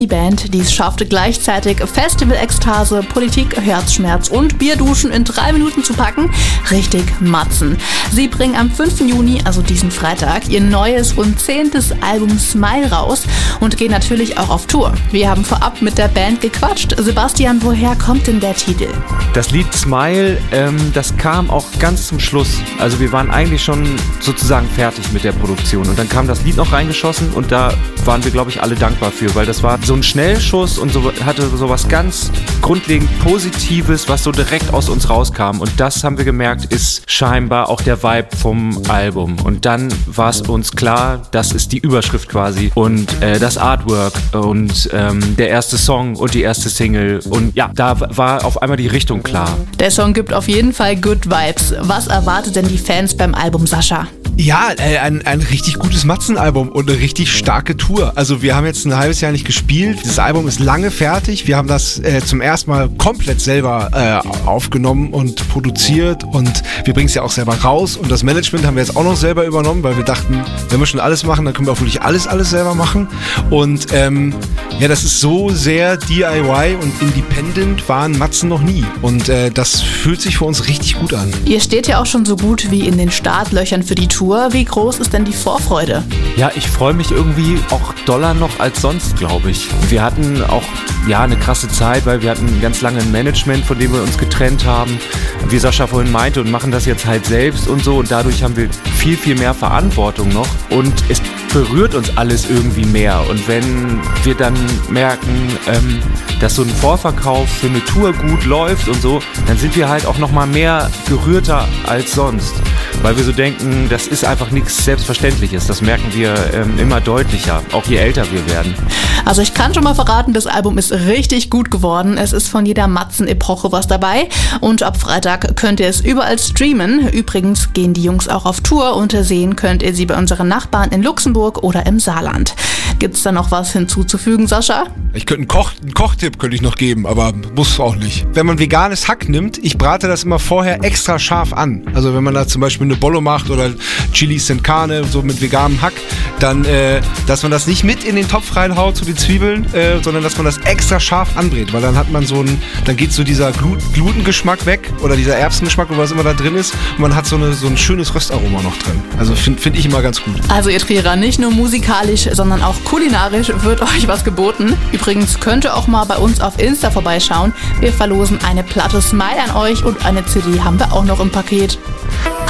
Die Band, die es schaffte, gleichzeitig Festival-Ekstase, Politik, Herzschmerz und Bierduschen in 3 Minuten zu packen. Richtig Matzen. Sie bringen am 5. Juni, also diesen Freitag, ihr neues und 10. Album Smile raus und gehen natürlich auch auf Tour. Wir haben vorab mit der Band gequatscht. Sebastian, woher kommt denn der Titel? Das Lied Smile, das kam auch ganz zum Schluss. Also wir waren eigentlich schon sozusagen fertig mit der Produktion und dann kam das Lied noch reingeschossen und da waren wir, glaube ich, alle dankbar für, weil das war so ein Schnellschuss und so, hatte so was ganz grundlegend Positives, was so direkt aus uns rauskam. Und das haben wir gemerkt, ist scheinbar auch der Vibe vom Album. Und dann war es uns klar, das ist die Überschrift quasi und das Artwork und der erste Song und die erste Single. Und ja, da war auf einmal die Richtung klar. Der Song gibt auf jeden Fall Good Vibes. Was erwartet denn die Fans beim Album, Sascha? Ja, ein richtig gutes Matzen-Album und eine richtig starke Tour. Also wir haben jetzt ein halbes Jahr nicht gespielt. Das Album ist lange fertig. Wir haben das zum ersten Mal komplett selber aufgenommen und produziert und wir bringen es ja auch selber raus. Und das Management haben wir jetzt auch noch selber übernommen, weil wir dachten, wenn wir schon alles machen, dann können wir auch wirklich alles selber machen. Und ja, das ist so sehr DIY und independent waren Matzen noch nie. Und das fühlt sich für uns richtig gut an. Ihr steht ja auch schon so gut wie in den Startlöchern für die Tour. Wie groß ist denn die Vorfreude? Ja, ich freue mich irgendwie auch doller noch als sonst, glaube ich. Wir hatten auch eine krasse Zeit, weil wir hatten ganz lange ein Management, von dem wir uns getrennt haben. Wie Sascha vorhin meinte, und machen das jetzt halt selbst und so. Und dadurch haben wir viel, viel mehr Verantwortung noch. Und es berührt uns alles irgendwie mehr. Und wenn wir dann merken, dass so ein Vorverkauf für eine Tour gut läuft und so, dann sind wir halt auch noch mal mehr gerührter als sonst. Weil wir so denken, das ist einfach nichts Selbstverständliches. Das merken wir immer deutlicher, auch je älter wir werden. Also ich kann schon mal verraten, das Album ist richtig gut geworden. Es ist von jeder Matzen-Epoche was dabei. Und ab Freitag könnt ihr es überall streamen. Übrigens gehen die Jungs auch auf Tour und sehen könnt ihr sie bei unseren Nachbarn in Luxemburg oder im Saarland. Gibt's da noch was hinzuzufügen, Sascha? Ich könnte einen Kochtipp könnte ich noch geben, aber muss auch nicht. Wenn man veganes Hack nimmt, ich brate das immer vorher extra scharf an. Also wenn man da zum Beispiel eine Bollo macht oder Chili sin Carne, so mit veganem Hack, dann, dass man das nicht mit in den Topf reinhaut, so die Zwiebeln, sondern dass man das extra scharf anbrät, weil dann hat man dann geht so dieser Glutengeschmack weg oder dieser Erbsengeschmack oder was immer da drin ist und man hat so ein schönes Röstaroma noch drin. Also find ich immer ganz gut. Also ihr Trierer, nicht nur musikalisch, sondern auch kulinarisch wird euch was geboten. Übrigens könnt ihr auch mal bei uns auf Insta vorbeischauen. Wir verlosen eine Platte Smile an euch und eine CD haben wir auch noch im Paket.